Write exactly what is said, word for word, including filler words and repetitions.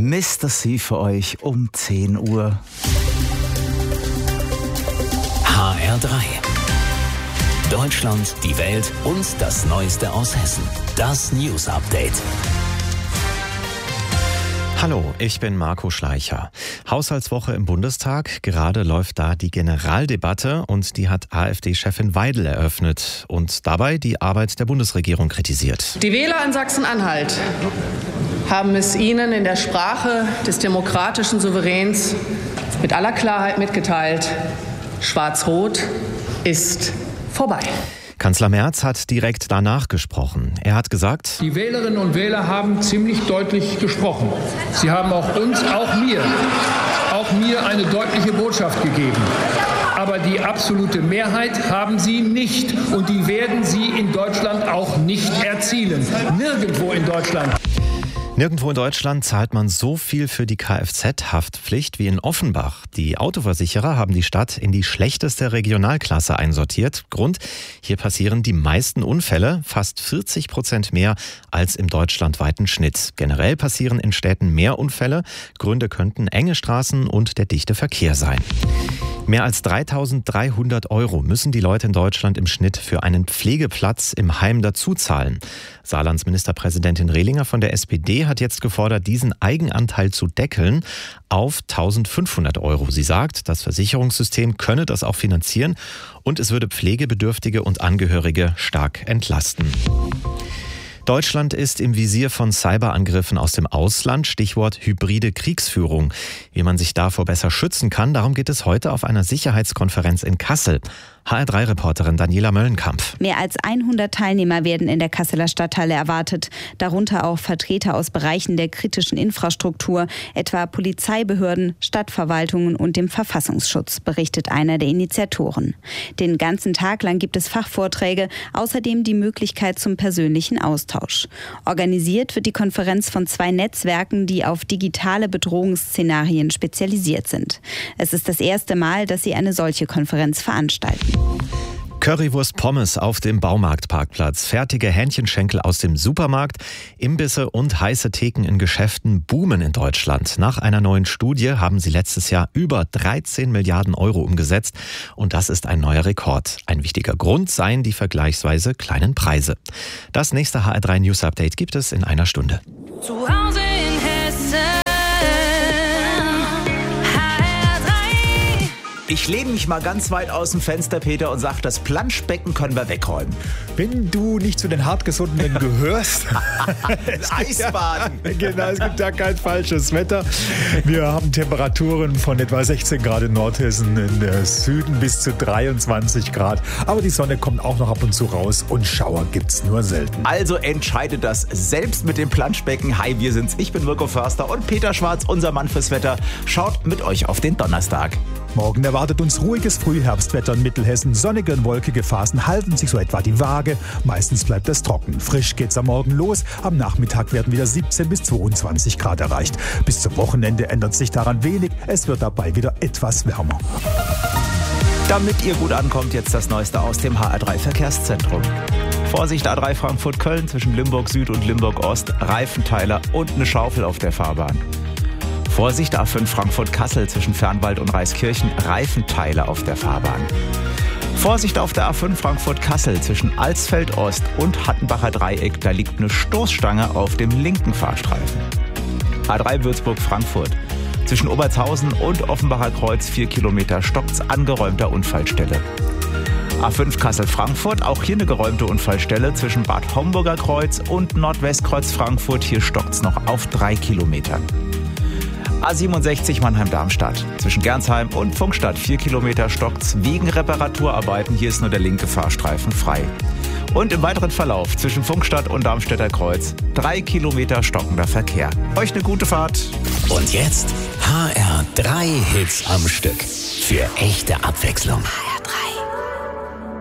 Mister C für euch um zehn Uhr. H R drei. Deutschland, die Welt und das Neueste aus Hessen. Das News Update. Hallo, ich bin Marco Schleicher. Haushaltswoche im Bundestag. Gerade läuft da die Generaldebatte und die hat AfD-Chefin Weidel eröffnet und dabei die Arbeit der Bundesregierung kritisiert. Die Wähler in Sachsen-Anhalt haben es Ihnen in der Sprache des demokratischen Souveräns mit aller Klarheit mitgeteilt. Schwarz-Rot ist vorbei. Kanzler Merz hat direkt danach gesprochen. Er hat gesagt: Die Wählerinnen und Wähler haben ziemlich deutlich gesprochen. Sie haben auch uns, auch mir, auch mir eine deutliche Botschaft gegeben. Aber die absolute Mehrheit haben sie nicht. Und die werden sie in Deutschland auch nicht erzielen. Nirgendwo in Deutschland. Nirgendwo in Deutschland zahlt man so viel für die Kfz-Haftpflicht wie in Offenbach. Die Autoversicherer haben die Stadt in die schlechteste Regionalklasse einsortiert. Grund: hier passieren die meisten Unfälle, fast vierzig Prozent mehr als im deutschlandweiten Schnitt. Generell passieren in Städten mehr Unfälle. Gründe könnten enge Straßen und der dichte Verkehr sein. Mehr als dreitausenddreihundert Euro müssen die Leute in Deutschland im Schnitt für einen Pflegeplatz im Heim dazuzahlen. Saarlands Ministerpräsidentin Rehlinger von der S P D hat jetzt gefordert, diesen Eigenanteil zu deckeln auf eintausendfünfhundert Euro. Sie sagt, das Versicherungssystem könne das auch finanzieren und es würde Pflegebedürftige und Angehörige stark entlasten. Deutschland ist im Visier von Cyberangriffen aus dem Ausland, Stichwort hybride Kriegsführung. Wie man sich davor besser schützen kann, darum geht es heute auf einer Sicherheitskonferenz in Kassel. H R drei Reporterin Daniela Möllenkampf. Mehr als hundert Teilnehmer werden in der Kasseler Stadthalle erwartet, darunter auch Vertreter aus Bereichen der kritischen Infrastruktur, etwa Polizeibehörden, Stadtverwaltungen und dem Verfassungsschutz, berichtet einer der Initiatoren. Den ganzen Tag lang gibt es Fachvorträge, außerdem die Möglichkeit zum persönlichen Austausch. Organisiert wird die Konferenz von zwei Netzwerken, die auf digitale Bedrohungsszenarien spezialisiert sind. Es ist das erste Mal, dass sie eine solche Konferenz veranstalten. Currywurst Pommes auf dem Baumarktparkplatz, fertige Hähnchenschenkel aus dem Supermarkt, Imbisse und heiße Theken in Geschäften boomen in Deutschland. Nach einer neuen Studie haben sie letztes Jahr über dreizehn Milliarden Euro umgesetzt und das ist ein neuer Rekord. Ein wichtiger Grund seien die vergleichsweise kleinen Preise. Das nächste H R drei News Update gibt es in einer Stunde. Zu Hause in Hessen. Ich lehne mich mal ganz weit aus dem Fenster, Peter, und sage, das Planschbecken können wir wegräumen. Wenn du nicht zu den Hartgesunden gehörst. Eisbaden. Ja, genau, es gibt ja kein falsches Wetter. Wir haben Temperaturen von etwa sechzehn Grad in Nordhessen, in der Süden bis zu dreiundzwanzig Grad. Aber die Sonne kommt auch noch ab und zu raus und Schauer gibt's nur selten. Also entscheidet das selbst mit dem Planschbecken. Hi, wir sind's. Ich bin Mirko Förster und Peter Schwarz, unser Mann fürs Wetter, schaut mit euch auf den Donnerstag. Morgen erwartet uns ruhiges Frühherbstwetter in Mittelhessen. Sonnige und wolkige Phasen halten sich so etwa die Waage. Meistens bleibt es trocken. Frisch geht's am Morgen los. Am Nachmittag werden wieder siebzehn bis zweiundzwanzig Grad erreicht. Bis zum Wochenende ändert sich daran wenig. Es wird dabei wieder etwas wärmer. Damit ihr gut ankommt, jetzt das Neueste aus dem H R drei Verkehrszentrum. Vorsicht, A drei Frankfurt-Köln zwischen Limburg Süd und Limburg Ost. Reifenteiler und eine Schaufel auf der Fahrbahn. Vorsicht, A fünf Frankfurt-Kassel zwischen Fernwald und Reiskirchen, Reifenteile auf der Fahrbahn. Vorsicht auf der A fünf Frankfurt-Kassel zwischen Alsfeld-Ost und Hattenbacher Dreieck, da liegt eine Stoßstange auf dem linken Fahrstreifen. A drei Würzburg-Frankfurt zwischen Obertshausen und Offenbacher Kreuz, vier Kilometer, stockt's an geräumter Unfallstelle. A fünf Kassel-Frankfurt, auch hier eine geräumte Unfallstelle zwischen Bad Homburger Kreuz und Nordwestkreuz Frankfurt, hier stockt's noch auf drei Kilometern. A siebenundsechzig Mannheim-Darmstadt. Zwischen Gernsheim und Pfungstadt vier Kilometer stockt's wegen Reparaturarbeiten. Hier ist nur der linke Fahrstreifen frei. Und im weiteren Verlauf zwischen Pfungstadt und Darmstädter Kreuz drei Kilometer stockender Verkehr. Euch eine gute Fahrt. Und jetzt H R drei Hits am Stück. Für echte Abwechslung. H R drei.